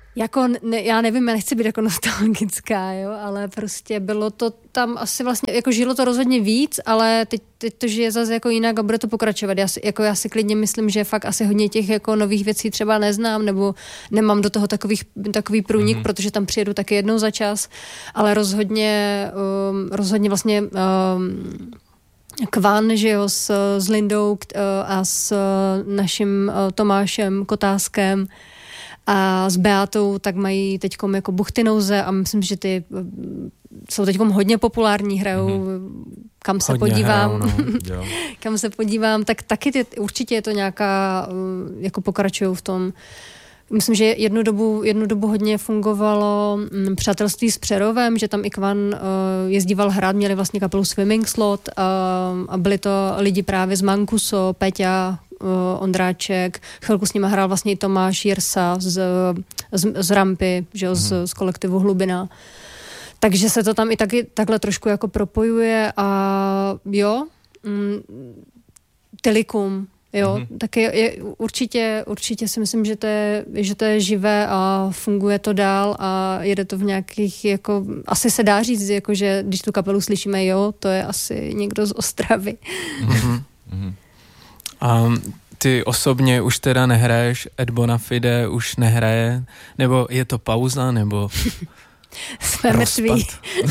Jako, já nevím, já nechci být jako nostalgická, jo, ale prostě bylo to tam asi vlastně, jako žilo to rozhodně víc, ale teď to žije zase jako jinak a bude to pokračovat. Já si klidně myslím, že fakt asi hodně těch jako nových věcí třeba neznám, nebo nemám do toho takový průnik, protože tam přijedu taky jednou za čas, ale rozhodně vlastně Kvan, že jo, s Lindou a s naším Tomášem Kotáskem a s Beatou, tak mají teďkom jako Buchty-nouze a myslím, že ty jsou teďkom hodně populární, hrajou, kam se hodně podívám, hrajou, no. Kam se podívám, tak taky určitě je to nějaká, jako pokračují v tom. Myslím, že jednu dobu hodně fungovalo Přátelství s Přerovem, že tam i Kvan jezdíval hrát, měli vlastně kapelu Swimming Slot a byli to lidi právě z Mankuso, Peťa, Ondráček, chvilku s nima hrál vlastně i Tomáš Jirsa z Rampy, že jo, z kolektivu Hlubina. Takže se to tam i taky takhle trošku jako propojuje a jo, Tilikum, jo, tak určitě si myslím, že to je živé a funguje to dál a jede to v nějakých, jako, asi se dá říct, jako, že když tu kapelu slyšíme, jo, to je asi někdo z Ostravy. A ty osobně už teda nehraješ, Ed Bonafide už nehraje, nebo je to pauza, nebo jsme mrtví.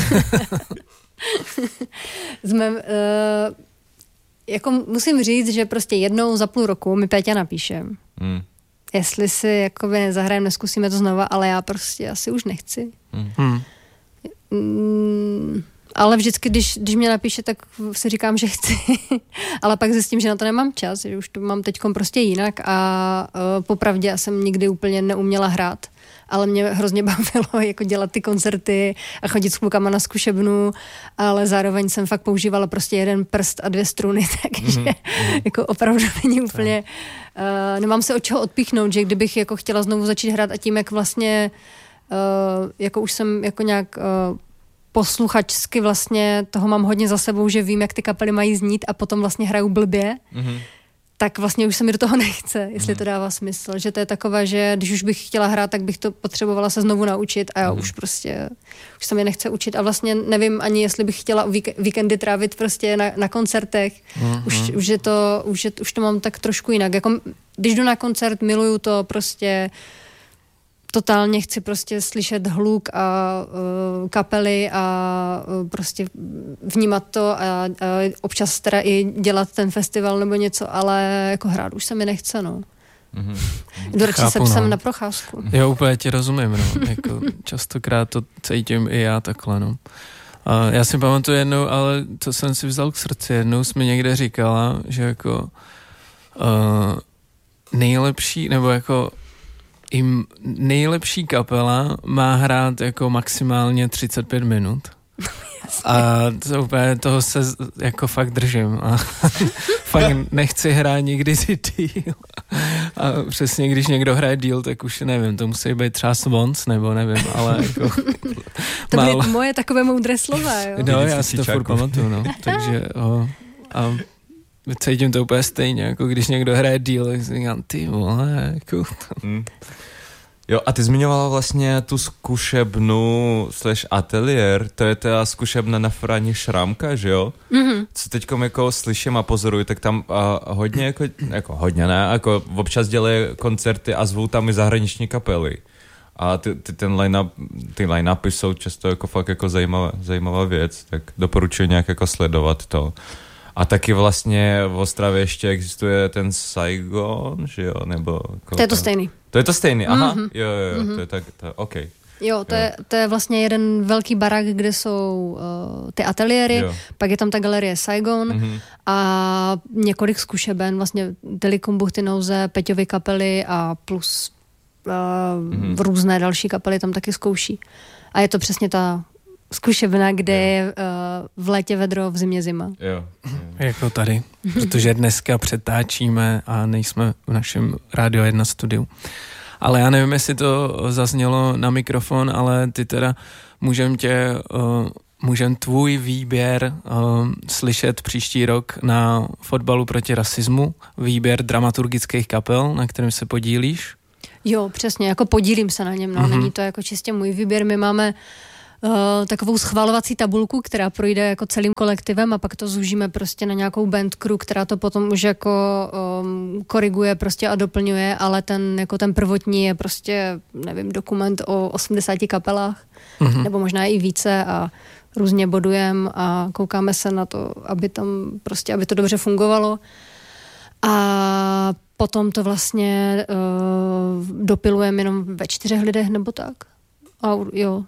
Jako musím říct, že prostě jednou za půl roku mi Péťa napíše. Jestli si jakoby nezahrajeme, neskusíme to znova, ale já prostě asi už nechci. Ale vždycky, když mě napíše, tak si říkám, že chci. Ale pak zjistím, že na to nemám čas, že už to mám teďkom prostě jinak a popravdě já jsem nikdy úplně neuměla hrát. Ale mě hrozně bavilo jako dělat ty koncerty a chodit s klukama na zkušebnu, ale zároveň jsem fakt používala prostě jeden prst a 2 struny, takže jako opravdu není úplně, nemám se od čeho odpíchnout, že kdybych jako chtěla znovu začít hrát a tím, jak vlastně, jako už jsem jako nějak posluchačsky vlastně toho mám hodně za sebou, že vím, jak ty kapely mají znít a potom vlastně hraju blbě, tak vlastně už se mi do toho nechce, jestli to dává smysl. Že to je takové, že když už bych chtěla hrát, tak bych to potřebovala se znovu naučit a já už se mi nechce učit a vlastně nevím ani, jestli bych chtěla víkendy trávit prostě na koncertech. Už to mám tak trošku jinak. Jako, když jdu na koncert, miluju to prostě totálně chci prostě slyšet hluk a kapely a prostě vnímat to a občas teda i dělat ten festival nebo něco, ale jako hrát už se mi nechce, no. Jdu radši se psem na procházku. Jo, úplně ti rozumím, no. Jako častokrát to cítím i já takhle, no. A já si pamatuju jednou, ale to jsem si vzal k srdci, jednou jsi mi někde říkala, že jako nejlepší, nebo jako nejlepší kapela má hrát jako maximálně 35 minut. A to úplně toho se jako fakt držím. A fakt nechci hrát nikdy ty díl. A přesně, když někdo hraje díl, tak už nevím, to musí být třeba Swans, nebo nevím, ale jako to byly moje takové moudré slova, jo? No, já si to furt pamatuju, no. Takže a cítím to úplně stejně, jako když někdo hraje díl, tak si říkám, ty vole, jako... Jo, a ty zmiňovala vlastně tu zkušebnu / ateliér, to je ta zkušebna na Frani Šrámka, že jo? Co teďkom jako slyším a pozoruji, tak tam hodně jako hodně ne, jako občas dělají koncerty a zvou tam i zahraniční kapely. A ty line-upy jsou často jako fakt jako zajímavá věc, tak doporučuji nějak jako sledovat to. A taky vlastně v Ostravě ještě existuje ten Saigon, že jo, nebo... Jako to je to stejný. To je to stejný, aha, jo, to je tak, OK. Jo, to je vlastně jeden velký barák, kde jsou ty ateliéry, pak je tam ta galerie Saigon a několik zkušeben, vlastně Tilikum, Buchty-nouze, Peťovy kapely a plus různé další kapely tam taky zkouší. A je to přesně ta zkušebna, kde je v létě vedro, v zimě zima. Jo. Jako tady, protože dneska přetáčíme a nejsme v našem Rádio 1 studiu. Ale já nevím, jestli to zaznělo na mikrofon, ale ty teda můžem tvůj výběr slyšet příští rok na Fotbalu proti rasismu, výběr dramaturgických kapel, na kterém se podílíš. Jo, přesně, jako podílím se na něm, no. Není to jako čistě můj výběr. My máme takovou schvalovací tabulku, která projde jako celým kolektivem a pak to zúžíme prostě na nějakou band crew, která to potom už jako koriguje prostě a doplňuje, ale ten prvotní je prostě, nevím, dokument o 80 kapelách, nebo možná i více a různě bodujeme a koukáme se na to, aby to dobře fungovalo. A potom to vlastně dopilujeme jenom ve 4 lidech nebo tak. A jo.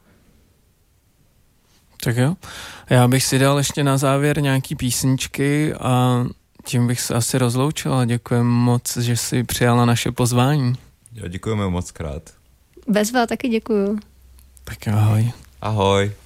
Tak jo. Já bych si dal ještě na závěr nějaký písničky a tím bych se asi rozloučila. Děkujem moc, že jsi přijala naše pozvání. Jo, děkujeme moc krát. Bezva, taky děkuju. Tak ahoj. Ahoj.